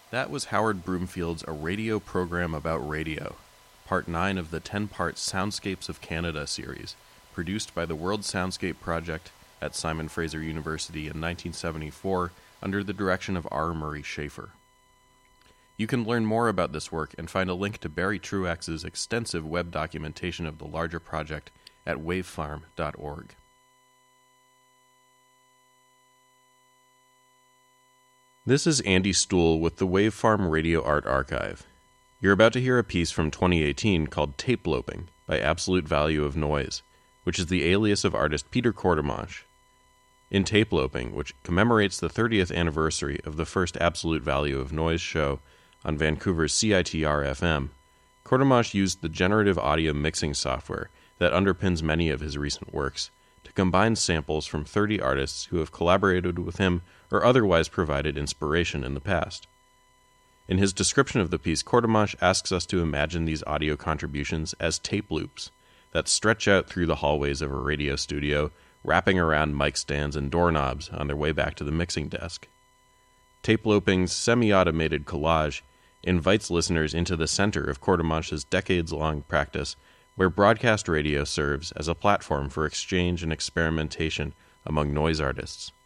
That was Howard Broomfield's A Radio Program About Radio, Part 9 of the 10-part Soundscapes of Canada series, produced by the World Soundscape Project at Simon Fraser University in 1974 under the direction of R. Murray Schafer. You can learn more about this work and find a link to Barry Truax's extensive web documentation of the larger project at wavefarm.org. This is Andy Stuhl with the Wavefarm Radio Art Archive. You're about to hear a piece from 2018 called Tape Loping by Absolute Value of Noise, which is the alias of artist Peter Courtemanche. In Tape Loping, which commemorates the 30th anniversary of the first Absolute Value of Noise show on Vancouver's CITR-FM, Courtemanche used the generative audio mixing software that underpins many of his recent works to combine samples from 30 artists who have collaborated with him or otherwise provided inspiration in the past. In his description of the piece, Courtemanche asks us to imagine these audio contributions as tape loops that stretch out through the hallways of a radio studio, wrapping around mic stands and doorknobs on their way back to the mixing desk. Tape Loping's semi-automated collage invites listeners into the center of Courtemanche's decades-long practice, where broadcast radio serves as a platform for exchange and experimentation among noise artists.